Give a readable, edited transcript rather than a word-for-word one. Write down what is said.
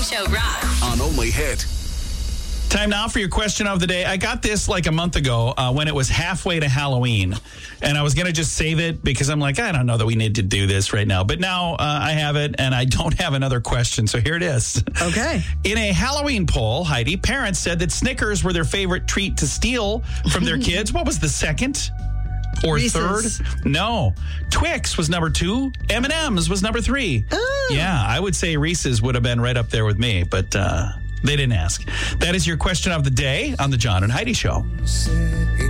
Show rocks. On Only Hit. Time now for your question of the day. I got this like a month ago when it was halfway to Halloween. And I was going to just save it because I'm like, I don't know that we need to do this right now. But now I have it and I don't have another question. So here it is. Okay. In a Halloween poll, Heidi, parents said that Snickers were their favorite treat to steal from their kids. What was the second? Or Reese's. third? No. Twix was number 2. M&M's was number 3. Oh. Yeah, I would say Reese's would have been right up there with me, but they didn't ask. That is your question of the day on the John and Heidi Show.